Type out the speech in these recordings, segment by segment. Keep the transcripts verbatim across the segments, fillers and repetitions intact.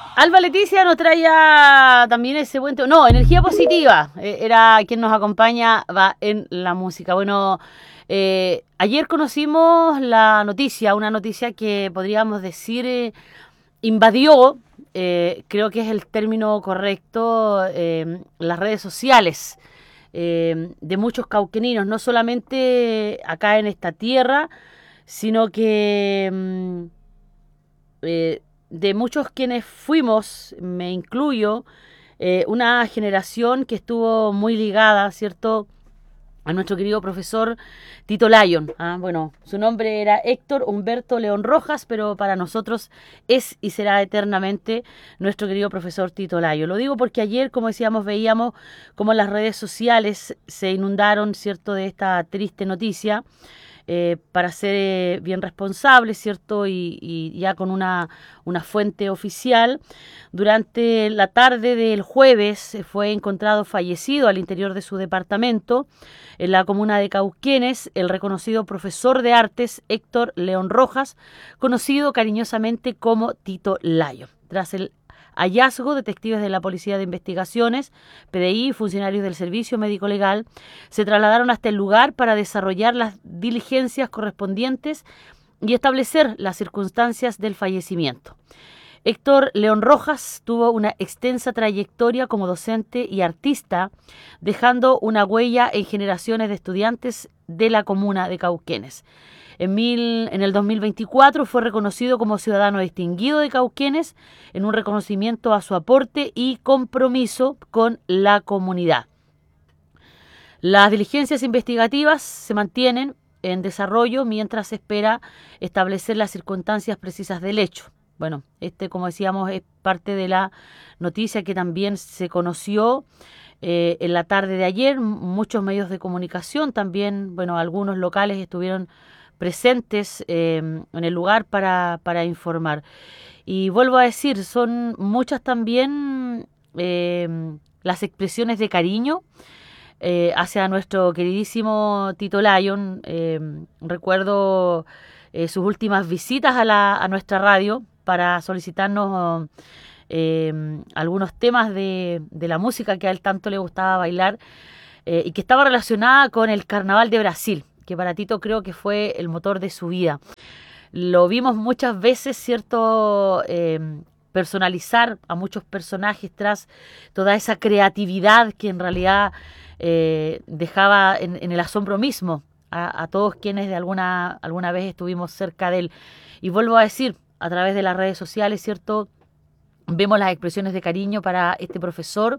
Alba Leticia nos traía también ese buen tema. No, energía positiva. Eh, era quien nos acompaña va en la música. Bueno, eh, ayer conocimos la noticia, una noticia que podríamos decir eh, invadió, eh, creo que es el término correcto, eh, las redes sociales eh, de muchos cauqueninos, no solamente acá en esta tierra, sino que mm, eh, de muchos quienes fuimos, me incluyo, eh, una generación que estuvo muy ligada, ¿cierto?, a nuestro querido profesor Tito Lyon. Ah, bueno, su nombre era Héctor Humberto León Rojas, pero para nosotros es y será eternamente nuestro querido profesor Tito Lyon. Lo digo porque ayer, como decíamos, veíamos cómo las redes sociales se inundaron, ¿cierto?, de esta triste noticia. Eh, para ser eh, bien responsable, ¿cierto? Y, y ya con una, una fuente oficial. Durante la tarde del jueves eh, fue encontrado fallecido al interior de su departamento en la comuna de Cauquenes el reconocido profesor de artes Héctor León Rojas, conocido cariñosamente como Tito Lyon. Tras el hallazgo, detectives de la Policía de Investigaciones, P D I y funcionarios del Servicio Médico Legal se trasladaron hasta el lugar para desarrollar las diligencias correspondientes y establecer las circunstancias del fallecimiento. Héctor León Rojas tuvo una extensa trayectoria como docente y artista, dejando una huella en generaciones de estudiantes de la comuna de Cauquenes. En, mil, en el dos mil veinticuatro fue reconocido como ciudadano distinguido de Cauquenes en un reconocimiento a su aporte y compromiso con la comunidad. Las diligencias investigativas se mantienen en desarrollo mientras se espera establecer las circunstancias precisas del hecho. Bueno, este, como decíamos, es parte de la noticia que también se conoció eh, en la tarde de ayer. Muchos medios de comunicación, también, bueno, algunos locales estuvieron presentes eh, en el lugar para, para informar. Y vuelvo a decir, son muchas también eh, las expresiones de cariño eh, hacia nuestro queridísimo Tito Lyon. Eh, recuerdo eh, sus últimas visitas a, la, a nuestra radio para solicitarnos eh, algunos temas de, de la música que a él tanto le gustaba bailar eh, y que estaba relacionada con el Carnaval de Brasil, que para Tito creo que fue el motor de su vida. Lo vimos muchas veces, ¿cierto?, eh, personalizar a muchos personajes tras toda esa creatividad que en realidad eh, dejaba en, en el asombro mismo a, a todos quienes de alguna, alguna vez estuvimos cerca de él. Y vuelvo a decir, a través de las redes sociales, ¿cierto?, vemos las expresiones de cariño para este profesor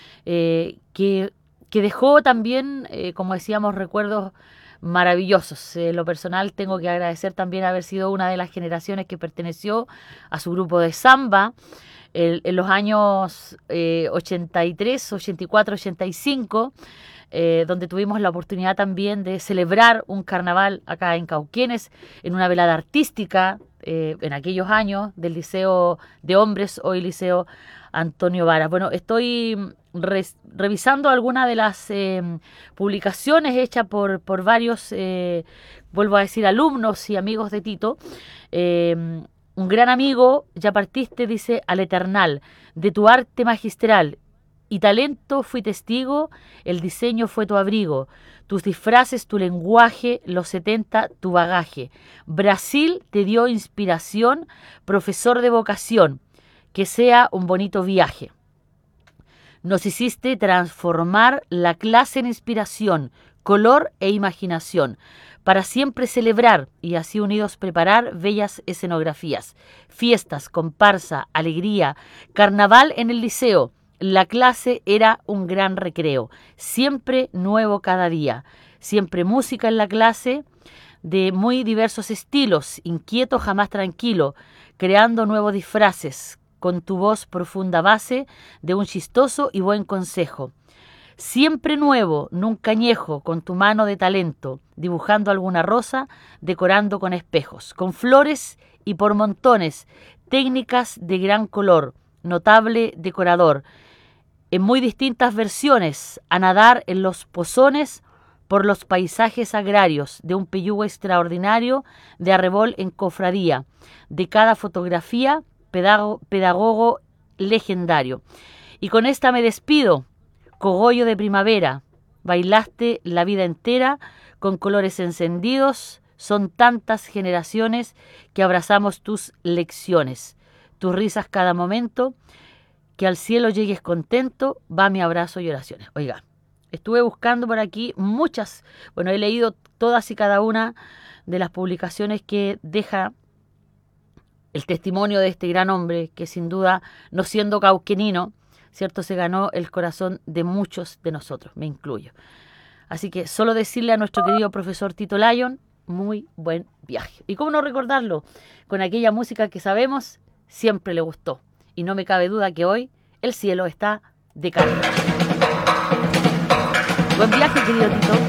eh, que, que dejó también, eh, como decíamos, recuerdos maravillosos. En lo personal tengo que agradecer también haber sido una de las generaciones que perteneció a su grupo de samba el, en los años eh, ochenta y tres, ochenta y cuatro, ochenta y cinco, eh, donde tuvimos la oportunidad también de celebrar un carnaval acá en Cauquenes, en una velada artística, eh, en aquellos años, del Liceo de Hombres, hoy Liceo Antonio Varas. Bueno, estoy re, revisando algunas de las eh, publicaciones hechas por, por varios, eh, vuelvo a decir, alumnos y amigos de Tito. Eh, un gran amigo, ya partiste, dice, al Eternal, de tu arte magistral y talento fui testigo, el diseño fue tu abrigo, tus disfraces, tu lenguaje, los setenta, tu bagaje. Brasil te dio inspiración, profesor de vocación, que sea un bonito viaje. Nos hiciste transformar la clase en inspiración, color e imaginación, para siempre celebrar y así unidos preparar bellas escenografías, fiestas, comparsa, alegría, carnaval en el liceo. La clase era un gran recreo, siempre nuevo cada día, siempre música en la clase de muy diversos estilos, inquieto jamás tranquilo, creando nuevos disfraces, con tu voz profunda base de un chistoso y buen consejo. Siempre nuevo, nunca añejo, con tu mano de talento, dibujando alguna rosa, decorando con espejos, con flores y por montones, técnicas de gran color, notable decorador, en muy distintas versiones, a nadar en los pozones por los paisajes agrarios de un peyúgue extraordinario de arrebol en cofradía, de cada fotografía, pedago, pedagogo legendario. Y con esta me despido. Cogollo de primavera, bailaste la vida entera con colores encendidos, son tantas generaciones que abrazamos tus lecciones, tus risas cada momento, que al cielo llegues contento, va mi abrazo y oraciones. Oiga, estuve buscando por aquí muchas, bueno, he leído todas y cada una de las publicaciones que deja el testimonio de este gran hombre, que sin duda, no siendo cauquenino, ¿cierto?, se ganó el corazón de muchos de nosotros, me incluyo. Así que solo decirle a nuestro querido profesor Tito Lyon, muy buen viaje. Y cómo no recordarlo, con aquella música que sabemos siempre le gustó. Y no me cabe duda que hoy el cielo está de calma. Buen viaje, querido Tito.